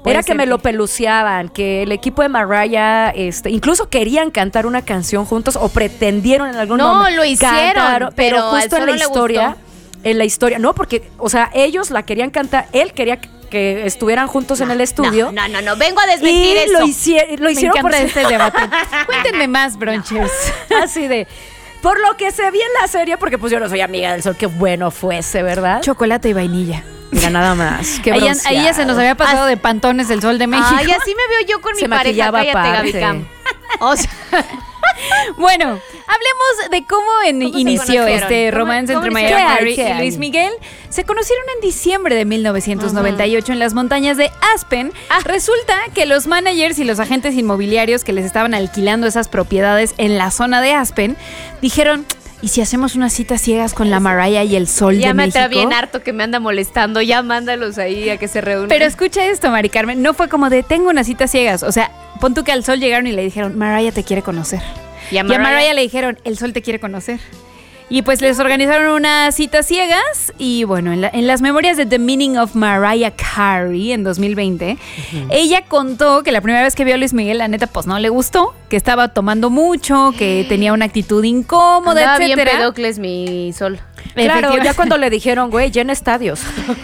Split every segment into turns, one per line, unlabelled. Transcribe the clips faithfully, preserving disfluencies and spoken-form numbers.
Era que me que... lo peluceaban, que el equipo de Mariah, este, incluso querían cantar una canción juntos o pretendieron en algún
no,
momento.
No, lo hicieron,
cantaron, pero,
pero
justo en la historia, en la historia, no, porque, o sea, ellos la querían cantar, él quería que estuvieran juntos no, en el estudio.
No, no, no, no, vengo a desmentir
y
eso.
Lo, hici- lo hicieron por
este debate. Cuéntenme más, Bronchers.
No. Así de... Por lo que se vi en la serie, porque pues yo no soy amiga del sol, qué bueno fuese, ¿verdad?
Chocolate y vainilla.
Mira, nada más. Qué
ahí, ahí ya se nos había pasado
As...
de Pantones del Sol de México.
Ay, así me veo yo con
se
mi pareja. Cállate, Gabicam.
O sea... Bueno, hablemos de cómo, en, ¿Cómo inició este romance entre Mariah Carey y Luis Miguel. Se conocieron en diciembre de mil novecientos noventa y ocho uh-huh. en las montañas de Aspen. Ah. Resulta que los managers y los agentes inmobiliarios que les estaban alquilando esas propiedades en la zona de Aspen dijeron... ¿Y si hacemos unas citas ciegas con la Mariah y el Sol
ya
de México?
Ya me está bien harto que me anda molestando. Ya mándalos ahí a que se reúnan.
Pero escucha esto, Mari Carmen. No fue como de, tengo unas citas ciegas. O sea, pon tú que al Sol llegaron y le dijeron, Mariah te quiere conocer. Y a Mariah, y a Mariah le dijeron, el Sol te quiere conocer. Y pues les organizaron unas citas ciegas. Y bueno, en, la, en las memorias de The Meaning of Mariah Carey en dos mil veinte, uh-huh. ella contó que la primera vez que vio a Luis Miguel, la neta, pues no le gustó, que estaba tomando mucho, que tenía una actitud incómoda,
Andaba
etcétera.
bien pedocles, mi Sol.
Claro, ya cuando le dijeron, güey, llena estadios.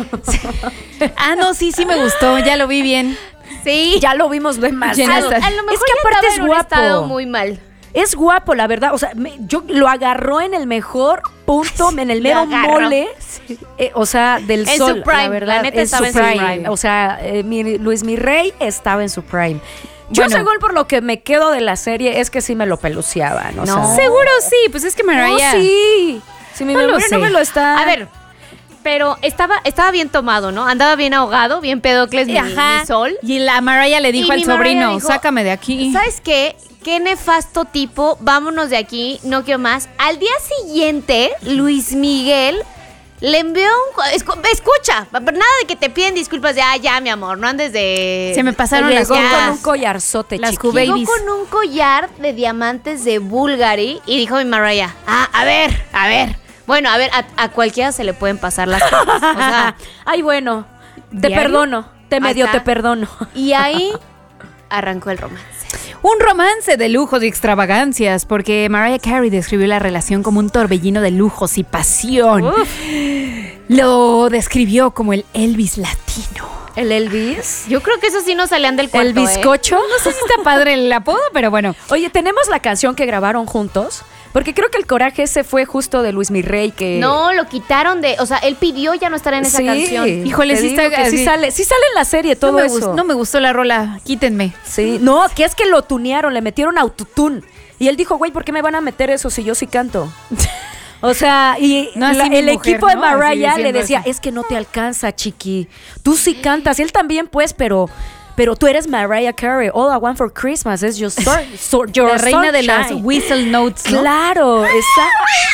Ah, no, sí, sí me gustó, ya lo vi bien.
Sí. Ya lo vimos demasiado.
A, a lo mejor es que aparte es guapo. Estado muy mal.
Es guapo, la verdad. O sea, me, yo lo agarró en el mejor punto, en el mero mole. Sí. Eh, o sea, del
en
sol.
Su prime,
la verdad.
La neta
en
estaba
su
en
prime.
su prime.
O sea, eh, mi, Luis mi rey estaba en su prime. Yo,
bueno,
según por lo que me quedo de la serie, es que sí me lo peluceaban. O
no.
sea,
seguro sí, pues es que Mariah.
No, sí. Si mi
no
memoria no me lo está.
A ver. Pero estaba, estaba bien tomado, ¿no? Andaba bien ahogado, bien pedocles, mi, mi Sol.
Y la Mariah le dijo al sobrino, dijo, sácame de aquí.
¿Sabes qué? Qué nefasto tipo, vámonos de aquí, no quiero más. Al día siguiente, Luis Miguel le envió un... Escucha, nada de que te piden disculpas de, ah, ya, mi amor, no andes de...
Se me pasaron las
cosas. Con un collarzote,
las
chiquito.
Q-Babies.
Llegó con un collar de diamantes de Bulgari y dijo mi Mariah, ah, a ver, a ver. Bueno, a ver, a, a cualquiera se le pueden pasar las cosas. O sea,
ay, bueno, te ¿diario? perdono, te medio te perdono.
Y ahí arrancó el romance.
Un romance de lujos y extravagancias, porque Mariah Carey describió la relación como un torbellino de lujos y pasión. Uf. Lo describió como el Elvis latino.
¿El Elvis?
Yo creo que eso sí no salían del cuarto.
¿El bizcocho?
¿eh? No sé si está padre el apodo, pero bueno.
Oye, tenemos la canción que grabaron juntos. Porque creo que el coraje ese fue justo de Luis Mi Rey que...
No, lo quitaron de... O sea, él pidió ya no estar en esa
sí,
canción.
Híjole, sí, está,
que sí, sale, sí sale en la serie todo
no me
eso.
Gustó, no me gustó la rola, quítenme.
Sí, no, que es que lo tunearon, le metieron autotune. Y él dijo, güey, ¿por qué me van a meter eso si yo sí canto? O sea, y no, la, el mujer, equipo de Mariah ¿no? le decía, así. Es que no te alcanza, chiqui. Tú sí cantas. Y él también, pues, pero... Pero tú eres Mariah Carey. All I want for Christmas is your star, so, your
la reina
sunshine.
de las whistle notes, ¿no?
Claro, esa.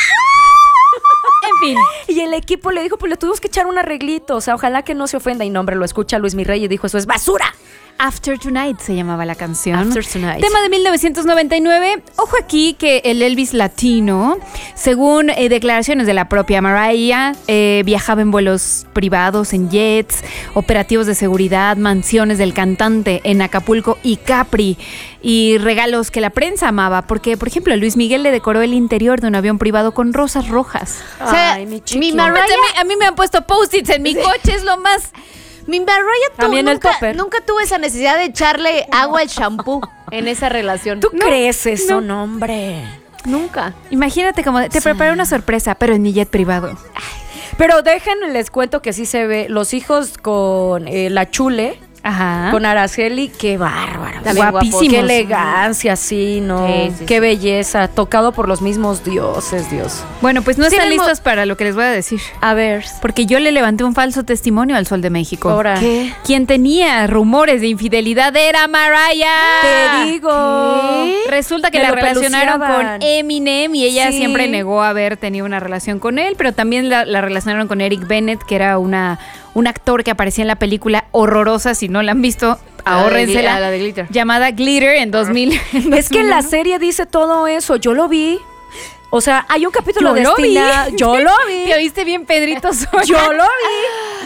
En fin.
Y el equipo le dijo, pues le tuvimos que echar un arreglito. O sea, ojalá que no se ofenda. Y no, hombre, lo escucha Luis Mi Rey y dijo, eso es basura.
After Tonight se llamaba la canción.
After Tonight.
Tema de mil novecientos noventa y nueve. Ojo aquí que el Elvis latino, según eh, declaraciones de la propia Mariah, eh, viajaba en vuelos privados, en jets, operativos de seguridad, mansiones del cantante en Acapulco y Capri y regalos que la prensa amaba. Porque, por ejemplo, Luis Miguel le decoró el interior de un avión privado con rosas rojas.
O sea,
ay, mi chiqui.
Mi Mariah...
A mí me han puesto post-its en mi sí. coche, es lo más...
Mi Mariah
También
nunca,
el topper.
nunca tuvo esa necesidad de echarle agua al shampoo en esa relación.
¿Tú
no,
crees eso,
no.
no, hombre?
Nunca.
Imagínate como te sí. preparé una sorpresa, pero en mi jet privado.
Pero déjenme, les cuento que sí se ve los hijos con eh, la Chule.
Ajá.
Con Araceli, qué bárbaro.
Guapísimos.
Qué elegancia, sí, ¿no? Sí, sí, qué sí. belleza. Tocado por los mismos dioses, Dios.
Bueno, pues no
sí,
están
vemos...
listos para lo que les voy a decir.
A ver.
Porque yo le levanté un falso testimonio al Sol de México.
¿Ahora?
¿Qué? Quien tenía rumores de infidelidad era Mariah.
Te digo.
¿Qué? Resulta que
Me
la
lo
relacionaron
peluceaban.
con Eminem y ella
sí.
siempre negó haber tenido una relación con él, pero también la, la relacionaron con Eric Bennett, que era una... un actor que aparecía en la película horrorosa, si no la han visto, ahórrensela,
la, la de Glitter.
Llamada Glitter en dos mil. En
es que en la serie dice todo eso, yo lo vi. O sea, hay un capítulo
yo
destinado.
Lo vi.
Yo lo vi.
¿Te oíste bien, Pedrito Sola?
Yo lo vi.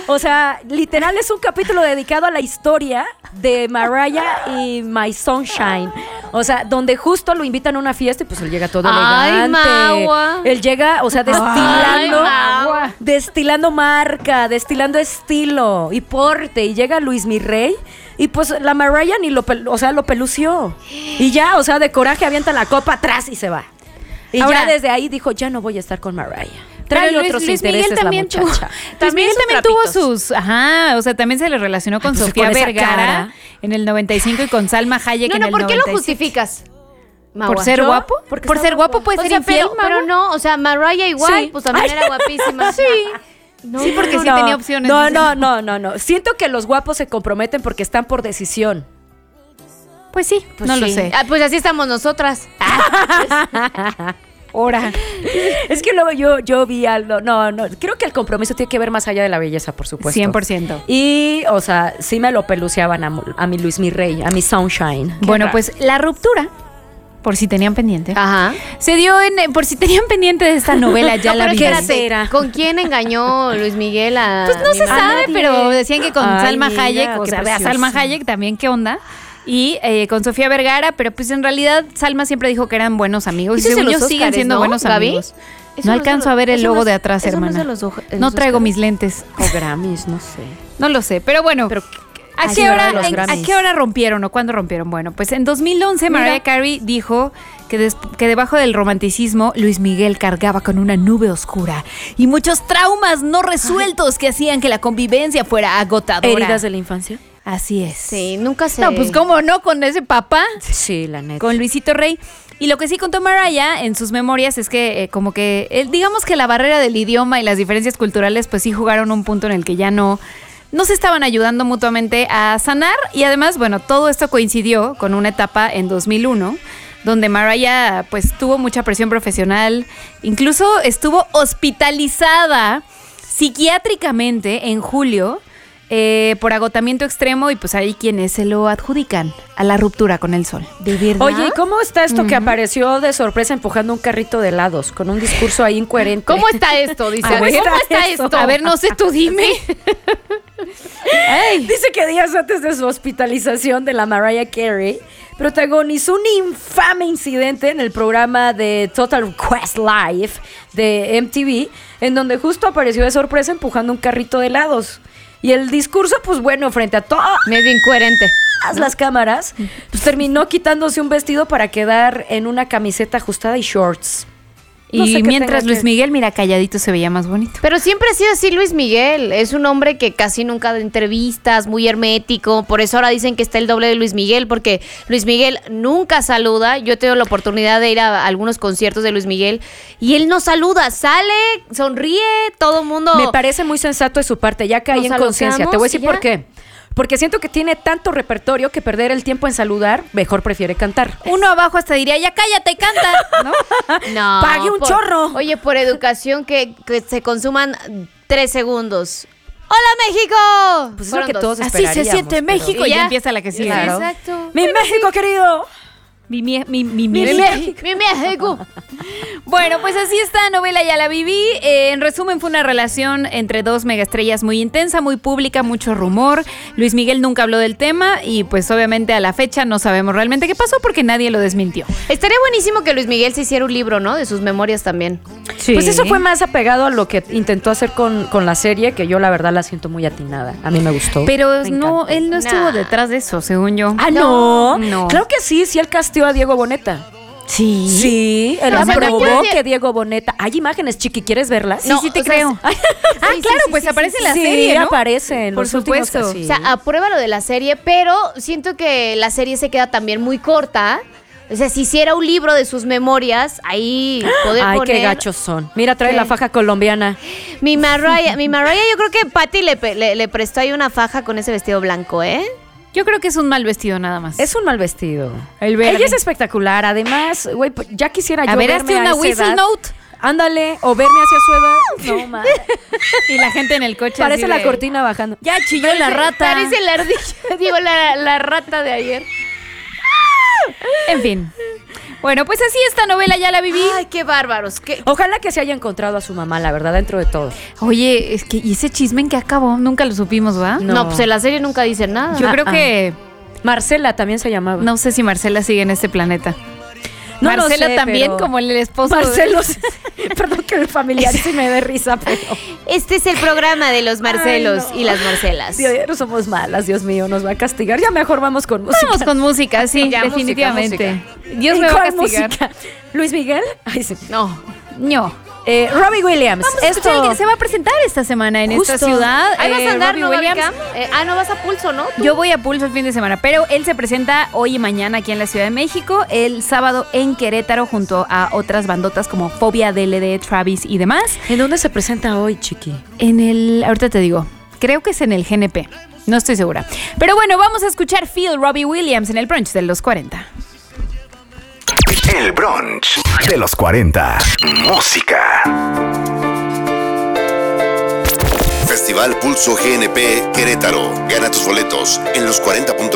O sea, literal es un capítulo dedicado a la historia de Mariah y My Sunshine. O sea, donde justo lo invitan a una fiesta y pues él llega todo
Ay,
elegante.
Magua.
Él llega, o sea, destilando,
Ay,
destilando marca, destilando estilo y porte. Y llega Luis Mi Rey y pues la Mariah ni lo, pel- o sea, lo pelució. Y ya, o sea, de coraje avienta la copa atrás y se va. Y
Ahora,
ya desde ahí dijo, ya no voy a estar con Mariah. Trae
Pero Luis-
otros
Luis
intereses
Miguel también
la muchacha.
tuvo, Luis
También
Miguel
sus
también tuvo
trapitos.
sus, ajá, o sea, también se le relacionó con
Pues
Sofía
con esa
Vergara
cara.
en el noventa y cinco y con Salma Hayek
No,
en
no,
el
¿por qué lo
noventa y siete.
justificas?
¿Por
Magua?
ser
¿Yo?
guapo?
Porque
Por
está
ser guapo
guapo.
puede
O
ser
sea,
infiel,
pero, pero
Magua.
no, o sea, Mariah igual,
Sí.
pues también
Ay.
era guapísima.
Sí. Sí, porque sí
No,
tenía opciones.
No,
dice.
no, no, no, no. Siento que los guapos se comprometen porque están por decisión.
Pues sí,
Pues
no lo
sí.
sé.
Ah, pues así estamos nosotras.
Ahora.
Es que luego yo, yo vi algo. No, no. Creo que el compromiso tiene que ver más allá de la belleza, por supuesto.
cien por ciento.
Y, o sea, sí me lo peluceaban a, mu- a mi Luis Mi Rey, a mi Sunshine.
Bueno,
Qué
pues la ruptura, por si tenían pendiente,
Ajá.
se dio en, por si tenían pendiente de esta novela, ya
No,
la
pero
vi.
espérate,
será?
¿con quién engañó Luis Miguel a
Pues no
mi
se
mamá?
sabe,
nadie.
pero decían que con
Ay,
Salma
mira,
Hayek, o
qué
sea, ve a
preciosa.
Salma Hayek también, ¿qué onda? Y eh, con Sofía Vergara, pero pues en realidad Salma siempre dijo que eran buenos amigos. Y
Eso es
según
en
yo
los
siguen
Óscares,
siendo
¿no,
buenos
Gaby?
amigos.
Eso
No
no
alcanzo
es-
a ver el
eso
logo
no es-
de atrás,
eso no es
hermana.
de los ojo- en
No
los
traigo
Óscares.
mis lentes.
O Grammys, no sé.
No lo sé, pero bueno.
Pero,
¿A
Ay,
qué,
sí,
hora,
¿verdad? Los
en- ¿A
Grammys.
qué hora rompieron o cuándo rompieron? Bueno, pues en dos mil once
Mira.
Mariah Carey dijo que, des- que debajo del romanticismo Luis Miguel cargaba con una nube oscura y muchos traumas no resueltos que hacían que la convivencia fuera agotadora.
¿Heridas de la infancia?
Así es.
Sí, nunca se...
No, pues cómo no con ese papá,
Sí, la neta.
con Luisito Rey. Y lo que sí contó Mariah en sus memorias es que eh, como que, eh, digamos que la barrera del idioma y las diferencias culturales pues sí jugaron un punto en el que ya no, no se estaban ayudando mutuamente a sanar. Y además, bueno, todo esto coincidió con una etapa en dos mil uno donde Mariah pues tuvo mucha presión profesional, incluso estuvo hospitalizada psiquiátricamente en julio eh, por agotamiento extremo y pues hay quienes se lo adjudican a la ruptura con el sol.
¿De verdad?
Oye, ¿y cómo está esto que apareció de sorpresa empujando un carrito de helados con un discurso ahí incoherente?
¿Cómo está esto? Dice.
A ver,
¿Cómo está
eso.
esto?
A ver, no sé, tú dime. Ay.
Dice que días antes de su hospitalización de la Mariah Carey, protagonizó un infame incidente en el programa de Total Quest Live de M T V, en donde justo apareció de sorpresa empujando un carrito de helados. Y el discurso, pues bueno, frente a todas
Medio incoherente.
las cámaras, pues terminó quitándose un vestido para quedar en una camiseta ajustada y shorts. No
Y
sé qué
mientras
tenga
Luis
que-
Miguel, mira, calladito se veía más bonito.
Pero siempre ha sido así Luis Miguel. Es un hombre que casi nunca da entrevistas, muy hermético. Por eso ahora dicen que está el doble de Luis Miguel, porque Luis Miguel nunca saluda. Yo he tenido la oportunidad de ir a algunos conciertos de Luis Miguel y él no saluda, sale, sonríe, todo mundo.
Me parece muy sensato de su parte, ya caí
Nos
en conciencia. Te voy a decir
saludamos
por
y ya.
qué. Porque siento que tiene tanto repertorio que perder el tiempo en saludar, mejor prefiere cantar.
Uno abajo hasta diría, ya cállate, canta, ¿no?
No,
Pague un
por-
chorro.
Oye, por educación que, que se consuman tres segundos. ¡Hola, México!
Pues es
Fueron
lo que
dos.
todos
Así se
esperaríamos,
siente
pero-
México
Y
y ya
ya.
empieza la que sigue.
Claro.
Exacto.
¡Mi México, querido!
Mi, mie- mi, mi, mi-
Mi México. Mi México.
Bueno, pues así está novela, ya la viví. Eh, en resumen, fue una relación entre dos megaestrellas muy intensa, muy pública, mucho rumor. Luis Miguel nunca habló del tema y pues obviamente a la fecha no sabemos realmente qué pasó porque nadie lo desmintió.
Estaría buenísimo que Luis Miguel se hiciera un libro, ¿no? De sus memorias también.
Pues eso fue más apegado a lo que intentó hacer con, con la serie, que yo la verdad la siento muy atinada. A mí me gustó.
Pero
Me
no,
encantó.
él no estuvo
Nah.
detrás de eso, según yo.
Ah, no.
No.
Claro que sí, sí él casteó a Diego Boneta.
Sí.
Sí, él
No, pero
aprobó
yo-
que Diego Boneta. Hay imágenes, Chiqui, ¿quieres verlas?
Sí,
No,
sí te
o sea,
creo.
sí.
Ah,
Sí,
claro,
sí,
pues
sí,
aparece en la
sí,
serie, ¿no?
aparece en
Por
los últimos
supuesto.
casi.
O sea, aprueba lo de la serie, pero siento que la serie se queda también muy corta. O sea, si hiciera un libro de sus memorias, ahí poder
Ay,
poner...
qué gachos son. Mira, trae
¿Qué?
la faja colombiana.
Mi Mariah, mi Mariah, yo creo que Patty le, pe- le, le prestó ahí una faja con ese vestido blanco, ¿eh?
Yo creo que es un mal vestido nada más.
Es un mal vestido.
El verde.
Ella es espectacular. Además, güey, pues, ya quisiera yo
A ver,
verme
hazte
a
una
esa
whistle
edad.
note.
Ándale, o verme hacia su edad. No, ma.
Y la gente en el coche
Parece
así
la
de,
cortina bajando.
Ya chilló la rata.
Parece la ardilla, digo, la, la rata de ayer.
En fin. Bueno, pues así esta novela ya la viví.
Ay, qué bárbaros. Qué...
Ojalá que se haya encontrado a su mamá, la verdad, dentro de todo.
Oye, es que ¿y ese chisme en qué acabó? Nunca lo supimos, ¿verdad?
No, no pues en la serie nunca dice nada.
Yo ah, creo que...
Marcela también se llamaba.
No sé si Marcela sigue en este planeta. No Marcela sé, también, pero... como el esposo.
Marcelos. De... Perdón que el familiar sí me dé risa, pero...
Este es el programa de los Marcelos Ay, no. y las Marcelas.
Dios, ya no somos malas, Dios mío, nos va a castigar. Ya mejor vamos con música.
Vamos con música, sí, ya, definitivamente. Música, música. Dios me va a castigar. Música?
¿Luis Miguel? Ay, sí.
No, no.
Eh, Robbie Williams.
Vamos Esto se va a presentar esta semana en Justo. esta ciudad.
Ahí vas
eh,
a andar,
Robbie
¿no,
Williams.
Eh, ah, no vas a Pulso, ¿no?
¿Tú? Yo voy a Pulso el fin de semana, pero él se presenta hoy y mañana aquí en la Ciudad de México, el sábado en Querétaro junto a otras bandotas como Fobia, D L D, Travis y demás.
¿En dónde se presenta hoy, Chiqui?
En el, ahorita te digo, creo que es en el G N P, no estoy segura. Pero bueno, vamos a escuchar Feel Robbie Williams en el brunch de los cuarenta.
El brunch de los cuarenta. Música.
Festival Pulso G N P Querétaro. Gana tus boletos en los cuarenta punto